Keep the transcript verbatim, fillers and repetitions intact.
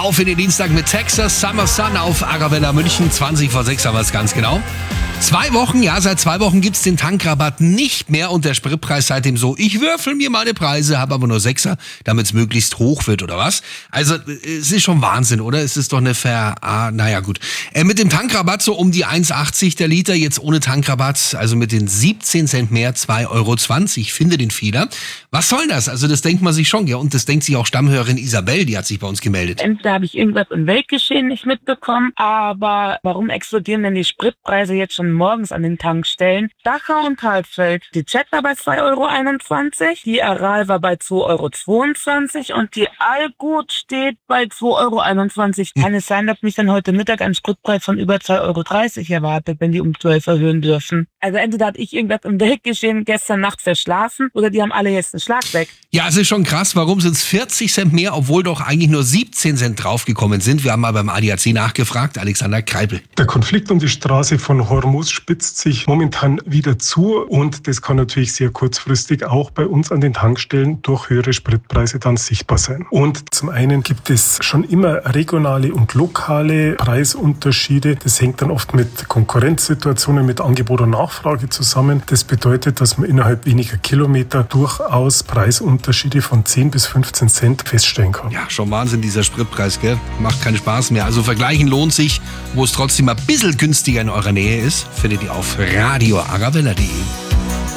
auf in den Dienstag mit Texas Summer Sun auf Arabella München. zwanzig vor sechs haben wir es ganz genau. Zwei Wochen, ja, seit zwei Wochen gibt's den Tankrabatt nicht mehr und der Spritpreis seitdem so, ich würfel mir meine Preise, habe aber nur Sechser, damit es möglichst hoch wird, oder was? Also, es ist schon Wahnsinn, oder? Es ist doch eine Ver... Ah, naja, gut. Äh, mit dem Tankrabatt so um die eins achtzig der Liter, jetzt ohne Tankrabatt, also mit den siebzehn Cent mehr, zwei Euro zwanzig. Finde den Fehler. Was soll das? Also, das denkt man sich schon, ja, und das denkt sich auch Stammhörerin Isabel, die hat sich bei uns gemeldet. Entweder habe ich irgendwas im Weltgeschehen nicht mitbekommen, aber warum explodieren denn die Spritpreise jetzt schon morgens an den Tankstellen? Dachau und Halbfeld, die Chetler bei zwei Euro einundzwanzig, die Aral war bei zwei Euro zweiundzwanzig und die Allgut steht bei zwei Euro einundzwanzig. Hm. Kann es sein, dass mich dann heute Mittag ein Spritpreis von über zwei Euro dreißig erwartet, wenn die um zwölf erhöhen dürfen? Also entweder hat ich irgendwas im Weltgeschehen gestern Nacht verschlafen oder die haben alle jetzt einen Schlag weg. Ja, es ist schon krass. Warum sind es vierzig Cent mehr, obwohl doch eigentlich nur siebzehn Cent draufgekommen sind? Wir haben mal beim A D A C nachgefragt. Alexander Kreipel. Der Konflikt um die Straße von Hormuz spitzt sich momentan wieder zu und das kann natürlich sehr kurzfristig auch bei uns an den Tankstellen durch höhere Spritpreise dann sichtbar sein. Und zum einen gibt es schon immer regionale und lokale Preisunterschiede. Das hängt dann oft mit Konkurrenzsituationen, mit Angebot und Nachfrage zusammen. Das bedeutet, dass man innerhalb weniger Kilometer durchaus Preisunterschiede von zehn bis fünfzehn Cent feststellen kann. Ja, schon Wahnsinn, dieser Spritpreis, gell? Macht keinen Spaß mehr. Also vergleichen lohnt sich. Wo es trotzdem ein bisschen günstiger in eurer Nähe ist, findet ihr auf radio arabella punkt de.